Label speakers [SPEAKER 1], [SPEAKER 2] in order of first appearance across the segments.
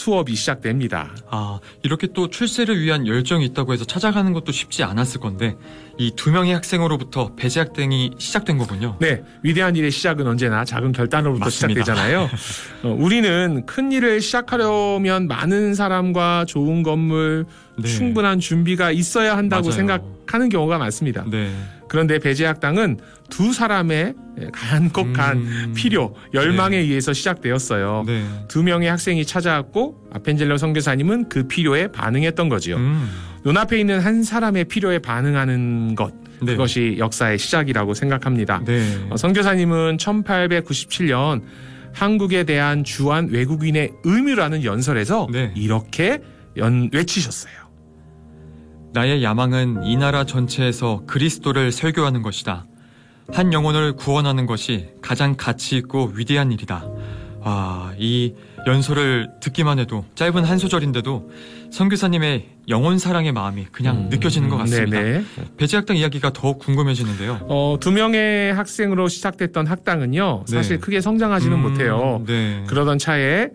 [SPEAKER 1] 수업이 시작됩니다.
[SPEAKER 2] 이렇게 또 출세를 위한 열정이 있다고 해서 찾아가는 것도 쉽지 않았을 건데 이 두 명의 학생으로부터 배제학당이 시작된 거군요.
[SPEAKER 1] 네, 위대한 일의 시작은 언제나 작은 결단으로부터
[SPEAKER 2] 맞습니다.
[SPEAKER 1] 시작되잖아요. 우리는 큰 일을 시작하려면 많은 사람과 좋은 건물,
[SPEAKER 2] 네.
[SPEAKER 1] 충분한 준비가 있어야 한다고
[SPEAKER 2] 맞아요.
[SPEAKER 1] 생각하는 경우가 많습니다.
[SPEAKER 2] 네.
[SPEAKER 1] 그런데 배제학당은 두 사람의 간곡한 필요, 열망에 의해서 시작되었어요.
[SPEAKER 2] 네.
[SPEAKER 1] 두 명의 학생이 찾아왔고 아펜젤러 선교사님은 그 필요에 반응했던 거지요. 눈앞에 있는 한 사람의 필요에 반응하는 것,
[SPEAKER 2] 네.
[SPEAKER 1] 그것이 역사의 시작이라고 생각합니다.
[SPEAKER 2] 네.
[SPEAKER 1] 선교사님은 1897년 한국에 대한 주한 외국인의 의무라는 연설에서
[SPEAKER 2] 네.
[SPEAKER 1] 이렇게 외치셨어요.
[SPEAKER 2] 나의 야망은 이 나라 전체에서 그리스도를 설교하는 것이다. 한 영혼을 구원하는 것이 가장 가치 있고 위대한 일이다. 이 연설을 듣기만 해도 짧은 한 소절인데도 선교사님의 영혼 사랑의 마음이 그냥 느껴지는 것 같습니다.
[SPEAKER 1] 네네.
[SPEAKER 2] 배제학당 이야기가 더욱 궁금해지는데요.
[SPEAKER 1] 두 명의 학생으로 시작됐던 학당은요, 사실
[SPEAKER 2] 네.
[SPEAKER 1] 크게 성장하지는 못해요.
[SPEAKER 2] 네.
[SPEAKER 1] 그러던 차에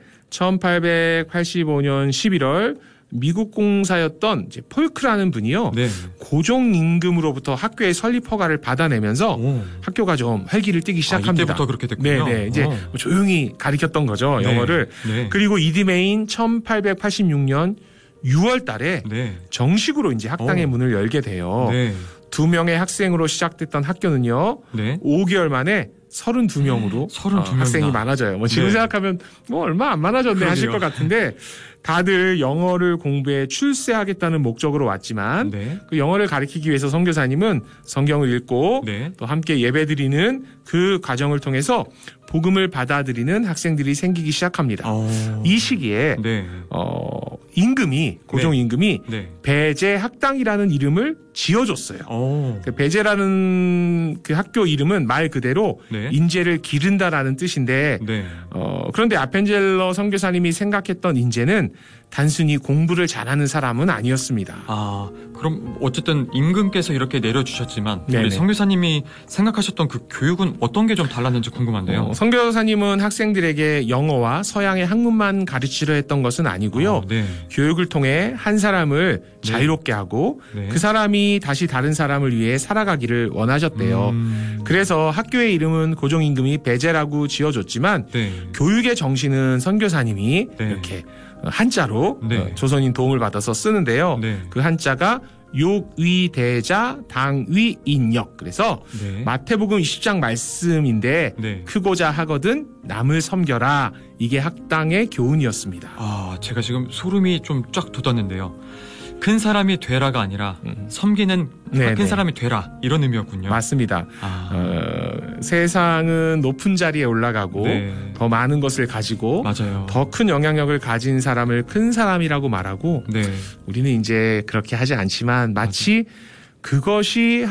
[SPEAKER 1] 1885년 11월 미국 공사였던 이제 폴크라는 분이요,
[SPEAKER 2] 네.
[SPEAKER 1] 고종 임금으로부터 학교의 설립 허가를 받아내면서 학교가 좀 활기를 띠기 시작합니다.
[SPEAKER 2] 이때부터 그렇게 됐군요.
[SPEAKER 1] 네네. 이제 조용히 가르쳤던 거죠,
[SPEAKER 2] 네.
[SPEAKER 1] 영어를.
[SPEAKER 2] 네.
[SPEAKER 1] 그리고 이듬해인 1886년 6월 달에
[SPEAKER 2] 네.
[SPEAKER 1] 정식으로 이제 학당의 문을 열게 돼요.
[SPEAKER 2] 네.
[SPEAKER 1] 두 명의 학생으로 시작됐던 학교는요,
[SPEAKER 2] 네.
[SPEAKER 1] 5개월 만에 32명으로
[SPEAKER 2] 32명이나.
[SPEAKER 1] 학생이 많아져요. 지금
[SPEAKER 2] 네.
[SPEAKER 1] 생각하면 얼마 안 많아졌네
[SPEAKER 2] 그러게요.
[SPEAKER 1] 하실 것 같은데, 다들 영어를 공부해 출세하겠다는 목적으로 왔지만
[SPEAKER 2] 네.
[SPEAKER 1] 그 영어를 가르치기 위해서 선교사님은 성경을 읽고
[SPEAKER 2] 네.
[SPEAKER 1] 또 함께 예배드리는 그 과정을 통해서 복음을 받아들이는 학생들이 생기기 시작합니다. 이 시기에
[SPEAKER 2] 네.
[SPEAKER 1] 임금이, 고종 임금이
[SPEAKER 2] 네.
[SPEAKER 1] 배제학당이라는 이름을 지어줬어요. 그 배제라는 그 학교 이름은 말 그대로
[SPEAKER 2] 네.
[SPEAKER 1] 인재를 기른다라는 뜻인데,
[SPEAKER 2] 네.
[SPEAKER 1] 그런데 아펜젤러 선교사님이 생각했던 인재는 단순히 공부를 잘하는 사람은 아니었습니다.
[SPEAKER 2] 그럼 어쨌든 임금께서 이렇게 내려주셨지만
[SPEAKER 1] 네네.
[SPEAKER 2] 우리 선교사님이 생각하셨던 그 교육은 어떤 게 좀 달랐는지 궁금한데요.
[SPEAKER 1] 선교사님은 학생들에게 영어와 서양의 학문만 가르치려 했던 것은 아니고요.
[SPEAKER 2] 네.
[SPEAKER 1] 교육을 통해 한 사람을 자유롭게 하고
[SPEAKER 2] 네.
[SPEAKER 1] 그 사람이 다시 다른 사람을 위해 살아가기를 원하셨대요. 그래서 학교의 이름은 고종 임금이 배제라고 지어줬지만
[SPEAKER 2] 네.
[SPEAKER 1] 교육의 정신은 선교사님이
[SPEAKER 2] 네.
[SPEAKER 1] 이렇게 한자로
[SPEAKER 2] 네.
[SPEAKER 1] 조선인 도움을 받아서 쓰는데요.
[SPEAKER 2] 네.
[SPEAKER 1] 그 한자가 욕위대자 당위인역. 그래서
[SPEAKER 2] 네.
[SPEAKER 1] 마태복음 20장 말씀인데
[SPEAKER 2] 네.
[SPEAKER 1] 크고자 하거든 남을 섬겨라. 이게 학당의 교훈이었습니다.
[SPEAKER 2] 제가 지금 소름이 좀 쫙 돋았는데요. 큰 사람이 되라가 아니라 섬기는
[SPEAKER 1] 네네.
[SPEAKER 2] 큰 사람이 되라 이런 의미였군요.
[SPEAKER 1] 맞습니다. 세상은 높은 자리에 올라가고
[SPEAKER 2] 네.
[SPEAKER 1] 더 많은 것을 가지고
[SPEAKER 2] 맞아요.
[SPEAKER 1] 더 큰 영향력을 가진 사람을 큰 사람이라고 말하고,
[SPEAKER 2] 네.
[SPEAKER 1] 우리는 이제 그렇게 하지 않지만 마치 그것이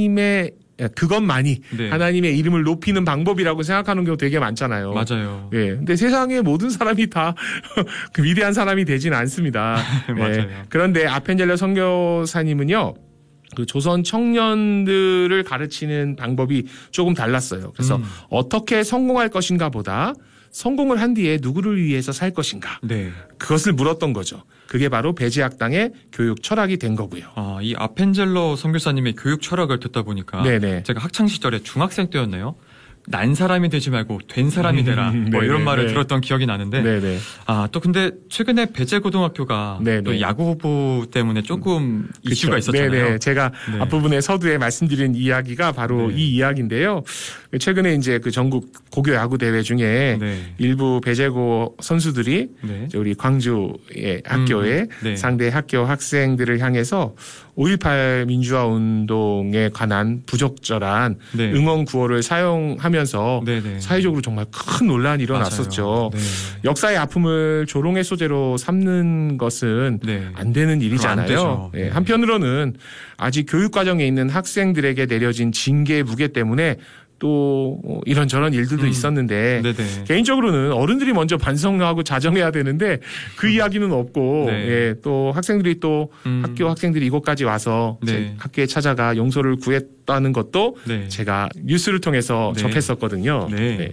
[SPEAKER 1] 그것만이
[SPEAKER 2] 네.
[SPEAKER 1] 하나님의 이름을 높이는 방법이라고 생각하는 경우 되게 많잖아요.
[SPEAKER 2] 맞아요.
[SPEAKER 1] 예. 근데 세상의 모든 사람이 다 그 위대한 사람이 되진 않습니다.
[SPEAKER 2] 맞아요.
[SPEAKER 1] 그런데 아펜젤러 선교사님은요, 그 조선 청년들을 가르치는 방법이 조금 달랐어요. 그래서 어떻게 성공할 것인가 보다 성공을 한 뒤에 누구를 위해서 살 것인가,
[SPEAKER 2] 네.
[SPEAKER 1] 그것을 물었던 거죠. 그게 바로 배제학당의 교육 철학이 된 거고요.
[SPEAKER 2] 이 아펜젤러 선교사님의 교육 철학을 듣다 보니까
[SPEAKER 1] 네네.
[SPEAKER 2] 제가 학창 시절에 중학생 때였네요. 난 사람이 되지 말고 된 사람이 되라. 뭐 이런 말을 들었던 기억이 나는데.
[SPEAKER 1] 네네.
[SPEAKER 2] 또 근데 최근에 배제고등학교가
[SPEAKER 1] 네네.
[SPEAKER 2] 또 야구 후보 때문에 조금 이슈가 있었잖아요.
[SPEAKER 1] 네네. 제가
[SPEAKER 2] 네.
[SPEAKER 1] 앞부분에 서두에 말씀드린 이야기가 바로 이 이야기인데요. 최근에 이제 그 전국 고교 야구 대회 중에
[SPEAKER 2] 네.
[SPEAKER 1] 일부 배제고 선수들이
[SPEAKER 2] 네.
[SPEAKER 1] 이제 우리 광주의 학교에
[SPEAKER 2] 네.
[SPEAKER 1] 상대 학교 학생들을 향해서 5.18 민주화 운동에 관한 부적절한
[SPEAKER 2] 네.
[SPEAKER 1] 응원 구호를 사용하면서
[SPEAKER 2] 네네.
[SPEAKER 1] 사회적으로 정말 큰 논란이 일어났었죠.
[SPEAKER 2] 맞아요. 네.
[SPEAKER 1] 역사의 아픔을 조롱의 소재로 삼는 것은
[SPEAKER 2] 네.
[SPEAKER 1] 안 되는
[SPEAKER 2] 안
[SPEAKER 1] 일이잖아요.
[SPEAKER 2] 되죠.
[SPEAKER 1] 예,
[SPEAKER 2] 네.
[SPEAKER 1] 한편으로는 아직 교육 과정에 있는 학생들에게 내려진 징계의 무게 때문에 또 이런저런 일들도 있었는데,
[SPEAKER 2] 네네.
[SPEAKER 1] 개인적으로는 어른들이 먼저 반성하고 자정해야 되는데 그 이야기는 없고,
[SPEAKER 2] 네.
[SPEAKER 1] 예, 또 학생들이 또 학교 학생들이 이곳까지 와서
[SPEAKER 2] 네.
[SPEAKER 1] 제 학교에 찾아가 용서를 구했다는 것도
[SPEAKER 2] 네.
[SPEAKER 1] 제가 뉴스를 통해서
[SPEAKER 2] 네.
[SPEAKER 1] 접했었거든요.
[SPEAKER 2] 네.
[SPEAKER 1] 네.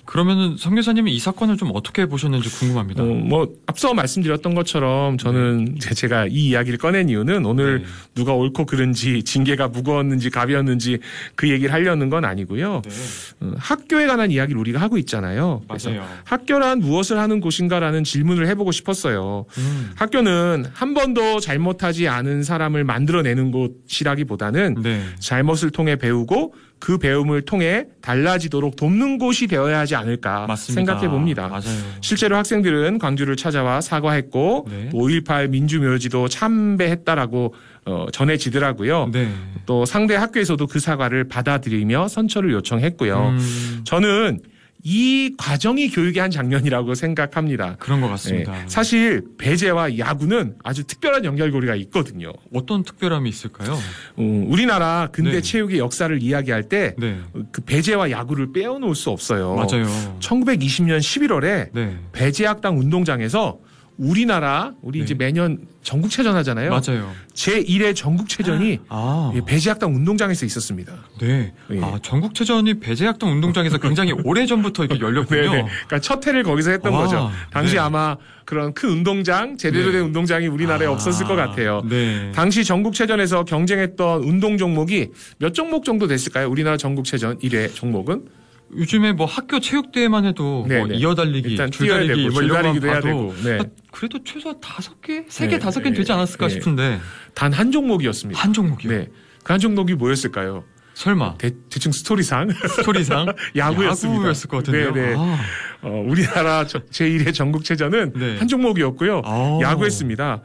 [SPEAKER 2] 그러면은 선교사님이 이 사건을 좀 어떻게 보셨는지 궁금합니다.
[SPEAKER 1] 뭐 앞서 말씀드렸던 것처럼 저는 제가 이 이야기를 꺼낸 이유는 오늘
[SPEAKER 2] 네.
[SPEAKER 1] 누가 옳고 그른지 징계가 무거웠는지 가벼웠는지 그 얘기를 하려는 건 아니고요.
[SPEAKER 2] 네.
[SPEAKER 1] 학교에 관한 이야기를 우리가 하고 있잖아요. 그래서
[SPEAKER 2] 맞아요.
[SPEAKER 1] 학교란 무엇을 하는 곳인가라는 질문을 해보고 싶었어요. 학교는 한 번도 잘못하지 않은 사람을 만들어내는 곳이라기보다는
[SPEAKER 2] 네.
[SPEAKER 1] 잘못을 통해 배우고 그 배움을 통해 달라지도록 돕는 곳이 되어야 하지 않을까
[SPEAKER 2] 맞습니다.
[SPEAKER 1] 생각해 봅니다.
[SPEAKER 2] 맞아요.
[SPEAKER 1] 실제로 학생들은 광주를 찾아와 사과했고
[SPEAKER 2] 네.
[SPEAKER 1] 5.18 민주묘지도 참배했다라고 전해지더라고요.
[SPEAKER 2] 네.
[SPEAKER 1] 또 상대 학교에서도 그 사과를 받아들이며 선처를 요청했고요. 저는 이 과정이 교육의 한 장면이라고 생각합니다.
[SPEAKER 2] 그런 것 같습니다.
[SPEAKER 1] 네, 사실 배제와 야구는 아주 특별한 연결고리가 있거든요.
[SPEAKER 2] 어떤 특별함이 있을까요?
[SPEAKER 1] 우리나라 근대
[SPEAKER 2] 네.
[SPEAKER 1] 체육의 역사를 이야기할 때
[SPEAKER 2] 네.
[SPEAKER 1] 그 배제와 야구를 빼어놓을 수 없어요.
[SPEAKER 2] 맞아요.
[SPEAKER 1] 1920년 11월에
[SPEAKER 2] 네.
[SPEAKER 1] 배제학당 운동장에서 우리나라
[SPEAKER 2] 네.
[SPEAKER 1] 이제 매년 전국체전 하잖아요.
[SPEAKER 2] 맞아요.
[SPEAKER 1] 제1회 전국체전이
[SPEAKER 2] 아,
[SPEAKER 1] 배제학당 운동장에서 있었습니다.
[SPEAKER 2] 네.
[SPEAKER 1] 예.
[SPEAKER 2] 아, 전국체전이 배제학당 운동장에서 굉장히 오래전부터 이렇게 열렸군요.
[SPEAKER 1] 네네. 그러니까 첫 해를 거기서 했던
[SPEAKER 2] 와,
[SPEAKER 1] 거죠. 당시
[SPEAKER 2] 네.
[SPEAKER 1] 아마 그런 큰 운동장, 제대로 된
[SPEAKER 2] 네.
[SPEAKER 1] 운동장이 우리나라에 없었을 것 같아요.
[SPEAKER 2] 네.
[SPEAKER 1] 당시 전국체전에서 경쟁했던 운동 종목이 몇 종목 정도 됐을까요? 우리나라 전국체전 1회 종목은?
[SPEAKER 2] 요즘에 뭐 학교 체육대회만 해도 뭐
[SPEAKER 1] 네네.
[SPEAKER 2] 이어달리기,
[SPEAKER 1] 일단 뛰어야
[SPEAKER 2] 줄다리기
[SPEAKER 1] 되고
[SPEAKER 2] 뭐 이런
[SPEAKER 1] 줄다리기도
[SPEAKER 2] 거
[SPEAKER 1] 해야
[SPEAKER 2] 봐도
[SPEAKER 1] 되고. 네.
[SPEAKER 2] 그래도 최소 5개, 3개,
[SPEAKER 1] 네.
[SPEAKER 2] 5개는 되지 않았을까
[SPEAKER 1] 네.
[SPEAKER 2] 싶은데
[SPEAKER 1] 단 한 종목이었습니다.
[SPEAKER 2] 한 종목이요.
[SPEAKER 1] 네. 그 한 종목이 뭐였을까요?
[SPEAKER 2] 설마
[SPEAKER 1] 대충 스토리상
[SPEAKER 2] 스토리상
[SPEAKER 1] 야구였습니다.
[SPEAKER 2] 야구였을 것 같은데요.
[SPEAKER 1] 네네.
[SPEAKER 2] 아,
[SPEAKER 1] 우리나라 제1회 전국체전은
[SPEAKER 2] 네.
[SPEAKER 1] 한 종목이었고요.
[SPEAKER 2] 아.
[SPEAKER 1] 야구였습니다.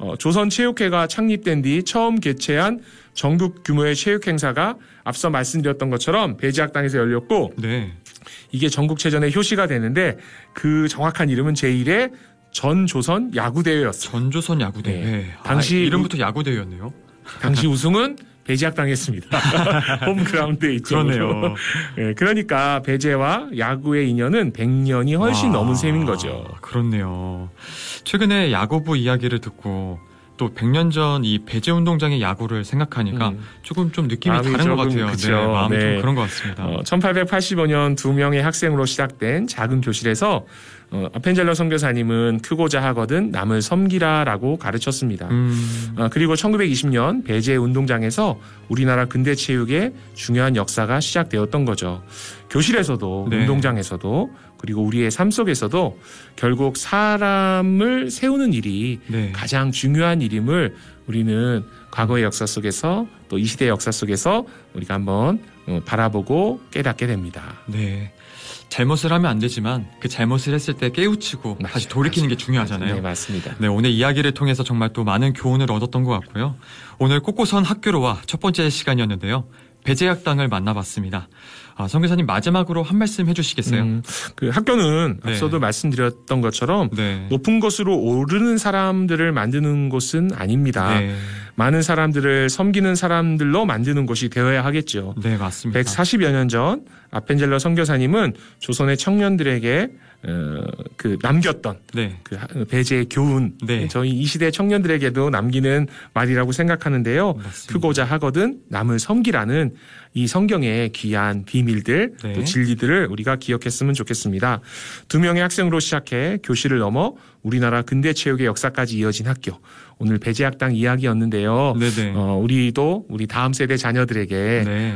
[SPEAKER 1] 조선체육회가 창립된 뒤 처음 개최한 전국 규모의 체육 행사가 앞서 말씀드렸던 것처럼 배제학당에서 열렸고
[SPEAKER 2] 네.
[SPEAKER 1] 이게 전국체전의 효시가 되는데 그 정확한 이름은 제1회 전조선 야구대회였어요.
[SPEAKER 2] 전조선 야구대회.
[SPEAKER 1] 네.
[SPEAKER 2] 당시
[SPEAKER 1] 당시
[SPEAKER 2] 이름부터 야구대회였네요.
[SPEAKER 1] 당시 우승은 배제학당했습니다. 홈그라운드에 있죠.
[SPEAKER 2] 그러네요.
[SPEAKER 1] 네, 그러니까 배제와 야구의 인연은 100년이 훨씬
[SPEAKER 2] 와,
[SPEAKER 1] 넘은 셈인 거죠.
[SPEAKER 2] 그렇네요. 최근에 야구부 이야기를 듣고 또 100년 전 이 배제 운동장의 야구를 생각하니까 조금 좀 느낌이
[SPEAKER 1] 마음이
[SPEAKER 2] 다른 것
[SPEAKER 1] 조금,
[SPEAKER 2] 같아요.
[SPEAKER 1] 그쵸.
[SPEAKER 2] 네, 마음이
[SPEAKER 1] 네.
[SPEAKER 2] 좀 그런 것 같습니다.
[SPEAKER 1] 1885년 두 명의 학생으로 시작된 작은 교실에서 아펜젤러 선교사님은 크고자 하거든 남을 섬기라라고 가르쳤습니다. 그리고 1920년 배제 운동장에서 우리나라 근대 체육의 중요한 역사가 시작되었던 거죠. 교실에서도
[SPEAKER 2] 네.
[SPEAKER 1] 운동장에서도 그리고 우리의 삶 속에서도 결국 사람을 세우는 일이
[SPEAKER 2] 네.
[SPEAKER 1] 가장 중요한 일임을 우리는 과거의 역사 속에서 또 이 시대의 역사 속에서 우리가 한번 바라보고 깨닫게 됩니다.
[SPEAKER 2] 네. 잘못을 하면 안 되지만 그 잘못을 했을 때 깨우치고 다시 돌이키는 게 중요하잖아요.
[SPEAKER 1] 네, 맞습니다.
[SPEAKER 2] 네, 오늘 이야기를 통해서 정말 또 많은 교훈을 얻었던 것 같고요. 오늘 꽃고선 학교로와 첫 번째 시간이었는데요. 배제학당을 만나봤습니다. 선교사님 마지막으로 한 말씀 해주시겠어요?
[SPEAKER 1] 그 학교는
[SPEAKER 2] 네.
[SPEAKER 1] 앞서도 말씀드렸던 것처럼
[SPEAKER 2] 네.
[SPEAKER 1] 높은 곳으로 오르는 사람들을 만드는 곳은 아닙니다.
[SPEAKER 2] 네.
[SPEAKER 1] 많은 사람들을 섬기는 사람들로 만드는 곳이 되어야 하겠죠.
[SPEAKER 2] 네, 맞습니다.
[SPEAKER 1] 140여 년 전 아펜젤러 선교사님은 조선의 청년들에게 그 남겼던
[SPEAKER 2] 네.
[SPEAKER 1] 그 배제의 교훈,
[SPEAKER 2] 네.
[SPEAKER 1] 저희 이 시대 청년들에게도 남기는 말이라고 생각하는데요.
[SPEAKER 2] 맞습니다.
[SPEAKER 1] 크고자 하거든 남을 섬기라는 이 성경의 귀한 비밀들,
[SPEAKER 2] 네.
[SPEAKER 1] 또 진리들을 우리가 기억했으면 좋겠습니다. 두 명의 학생으로 시작해 교실을 넘어 우리나라 근대 체육의 역사까지 이어진 학교. 오늘 배제학당 이야기였는데요.
[SPEAKER 2] 네네.
[SPEAKER 1] 우리도 우리 다음 세대 자녀들에게
[SPEAKER 2] 네.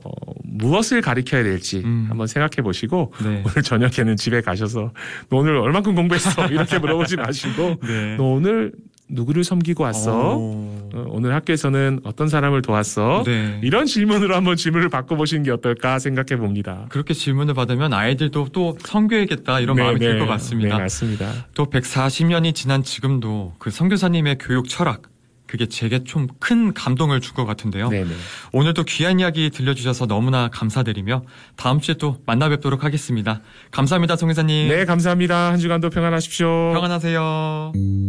[SPEAKER 1] 무엇을 가르쳐야 될지 한번 생각해 보시고
[SPEAKER 2] 네.
[SPEAKER 1] 오늘 저녁에는 집에 가셔서 너 오늘 얼만큼 공부했어? 이렇게 물어보지 마시고
[SPEAKER 2] 네.
[SPEAKER 1] 너 오늘 누구를 섬기고 왔어? 오늘 학교에서는 어떤 사람을 도왔어?
[SPEAKER 2] 네.
[SPEAKER 1] 이런 질문으로 한번 질문을 바꿔보시는 게 어떨까 생각해 봅니다.
[SPEAKER 2] 그렇게 질문을 받으면 아이들도 또 섬겨야겠다 이런 마음이 들 것 같습니다.
[SPEAKER 1] 네, 맞습니다.
[SPEAKER 2] 또 140년이 지난 지금도 그 선교사님의 교육 철학 그게 제게 좀 큰 감동을 준 것 같은데요.
[SPEAKER 1] 네네.
[SPEAKER 2] 오늘도 귀한 이야기 들려주셔서 너무나 감사드리며 다음 주에 또 만나 뵙도록 하겠습니다. 감사합니다, 선교사님.
[SPEAKER 1] 네, 감사합니다. 한 주간도 평안하십시오.
[SPEAKER 2] 평안하세요.